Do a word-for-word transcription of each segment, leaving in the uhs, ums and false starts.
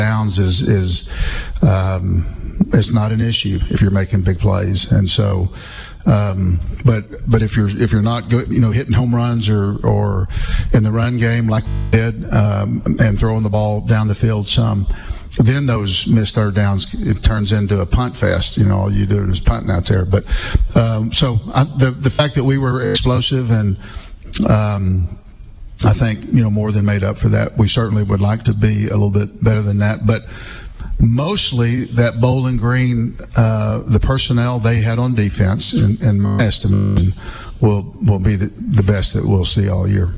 downs is is um, it's not an issue if you're making big plays, and so. Um, but but if you're if you're not good, you know, hitting home runs or or in the run game like we did, um, and throwing the ball down the field some, then those missed third downs, it turns into a punt fest. You know, all you do is punting out there. But um, so I, the the fact that we were explosive and um, I think, you know, more than made up for that. We certainly would like to be a little bit better than that, but. Mostly that Bowling Green, uh, the personnel they had on defense, in, in my estimation, will will be the, the best that we'll see all year.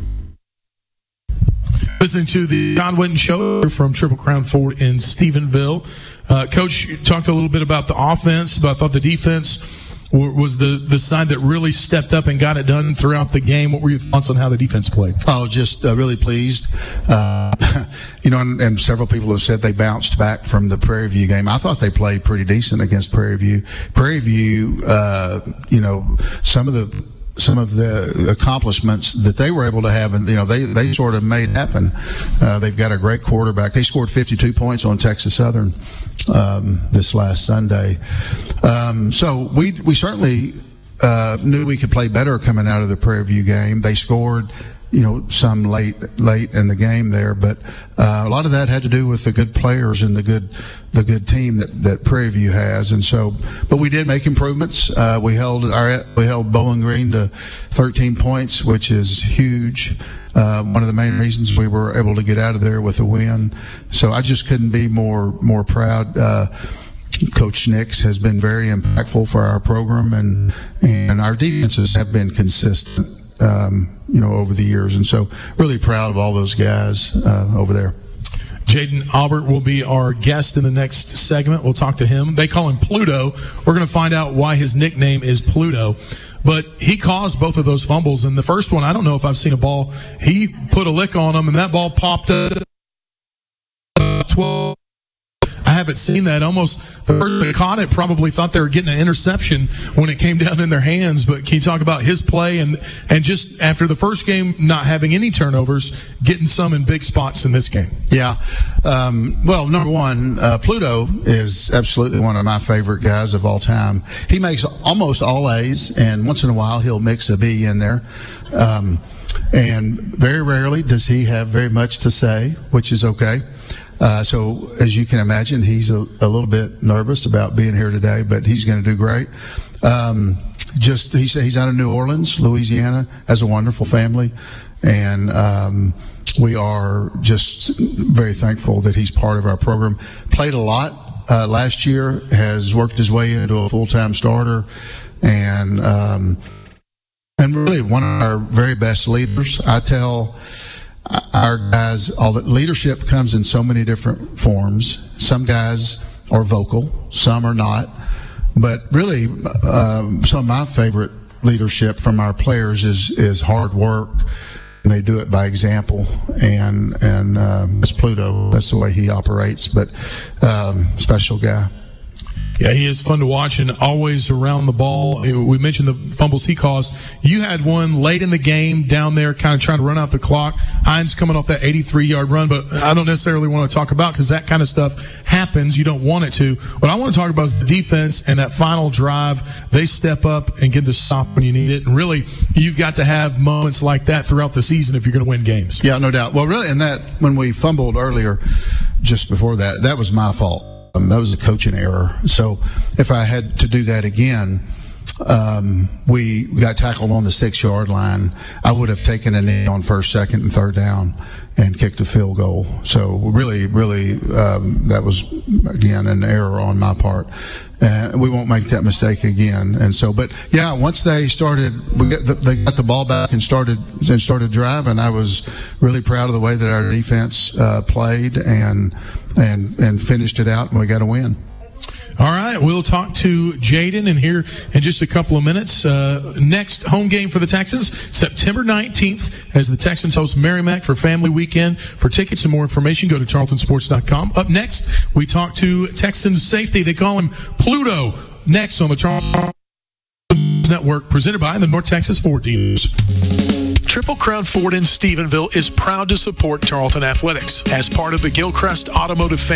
Listening to the John Witten Show from Triple Crown Ford in Stephenville. Uh, Coach, you talked a little bit about the offense, but I thought the defense was the, the side that really stepped up and got it done throughout the game. What were your thoughts on how the defense played? I was just uh, really pleased. Uh, you know, and, and several people have said they bounced back from the Prairie View game. I thought they played pretty decent against Prairie View. Prairie View, uh, you know, some of the some of the accomplishments that they were able to have, and you know, they they sort of made happen. Uh, they've got a great quarterback. They scored fifty-two points on Texas Southern um, this last Sunday. Um, so we we certainly uh, knew we could play better coming out of the Prairie View game. They scored, you know, some late late in the game there, but uh, a lot of that had to do with the good players and the good the good team that, that Prairie View has. And so, but we did make improvements. Uh, we held our we held Bowling Green to thirteen points, which is huge. Uh, one of the main reasons we were able to get out of there with a win. So I just couldn't be more more proud. Uh, Coach Nix has been very impactful for our program, and and our defenses have been consistent. Um, you know, over the years. And so really proud of all those guys uh, over there. Jaden Albert will be our guest in the next segment. We'll talk to him. They call him Pluto. We're going to find out why his nickname is Pluto. But he caused both of those fumbles. And the first one, I don't know if I've seen a ball. He put a lick on him, and that ball popped up twelve. I haven't seen that. Almost the person that caught it probably thought they were getting an interception when it came down in their hands. But can you talk about his play and and just after the first game not having any turnovers, getting some in big spots in this game? Yeah. Um, well, number one, uh, Pluto is absolutely one of my favorite guys of all time. He makes almost all A's, and once in a while he'll mix a B in there. Um, and very rarely does he have very much to say, which is okay. Uh, so, as you can imagine, he's a, a little bit nervous about being here today, but he's going to do great. Um, just he's he's out of New Orleans, Louisiana, has a wonderful family, and um, we are just very thankful that he's part of our program. Played a lot uh, last year, has worked his way into a full-time starter, and um, and really one of our very best leaders. I tell our guys, all that leadership comes in so many different forms. Some guys are vocal, some are not. But really, um, some of my favorite leadership from our players is is hard work. And they do it by example. And and um, that's Pluto. That's the way he operates. But um, special guy. Yeah, he is fun to watch and always around the ball. We mentioned the fumbles he caused. You had one late in the game down there kind of trying to run out the clock. Hines coming off that eighty-three-yard run, but I don't necessarily want to talk about because that kind of stuff happens. You don't want it to. What I want to talk about is the defense and that final drive. They step up and get the stop when you need it. And really, you've got to have moments like that throughout the season if you're going to win games. Yeah, no doubt. Well, really, and that when we fumbled earlier, just before that, that was my fault. Um, that was a coaching error. So if I had to do that again, um, we got tackled on the six-yard line. I would have taken a knee on first, second, and third down and kicked a field goal. So really, really, um, that was, again, an error on my part. And we won't make that mistake again. And so, but yeah, once they started, we got the, they got the ball back and started and started driving. I was really proud of the way that our defense uh, played and and and finished it out, and we got a win. All right, we'll talk to Jaden in here in just a couple of minutes. Uh, next home game for the Texans, September nineteenth, as the Texans host Merrimack for Family Weekend. For tickets and more information, go to charlton sports dot com. Up next, we talk to Texans safety. They call him Pluto. Next on the Charlton Network, presented by the North Texas Ford Dealers. Triple Crown Ford in Stephenville is proud to support Tarleton Athletics as part of the Gilchrist Automotive family.